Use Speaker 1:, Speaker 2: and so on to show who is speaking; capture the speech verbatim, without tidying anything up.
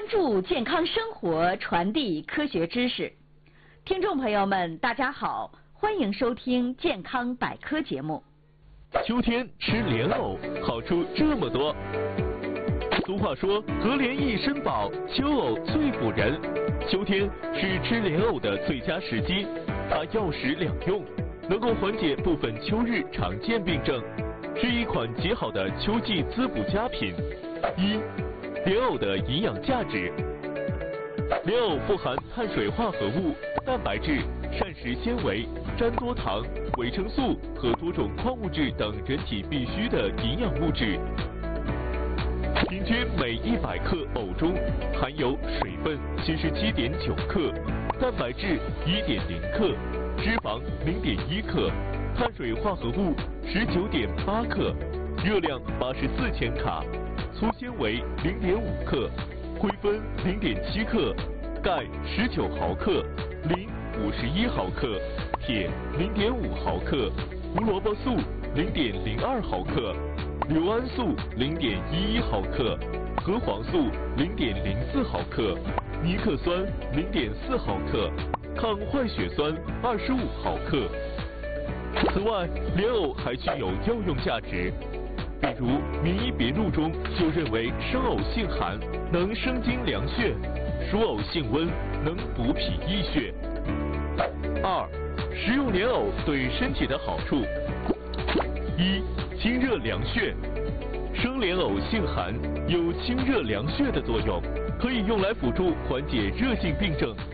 Speaker 1: 注健康生活，传递科学知识。听众朋友们，大家好，欢迎收听健康百科节目。
Speaker 2: 秋天吃莲藕，好处这么多。俗话说，和莲益生饱，秋藕最补人。秋天是吃莲藕的最佳时机，它药食两用，能够缓解部分秋日常见病症，是一款极好的秋季滋补佳品。一、莲藕的营养价值。莲藕富含碳水化合物、蛋白质、膳食纤维、粘多糖、维生素和多种矿物质等人体必需的营养物质。平均每一百克藕中含有水分七十七点九克，蛋白质一点零克，脂肪零点一克，碳水化合物十九点八克，热量八十四千卡，粗纤维零点五克，灰分零点七克，钙十九毫克，磷五十一毫克，铁零点五毫克，胡萝卜素零点零二毫克，硫胺素零点一一毫克，核黄素零点零四毫克，尼克酸零点四毫克，抗坏血酸二十五毫克。此外，莲藕还具有药用价值，比如《名医别录》中就认为生藕性寒，能生津凉血；熟藕性温，能补脾益血。二、食用莲藕对身体的好处。一、清热凉血。生莲藕性寒，有清热凉血的作用，可以用来辅助缓解热性病症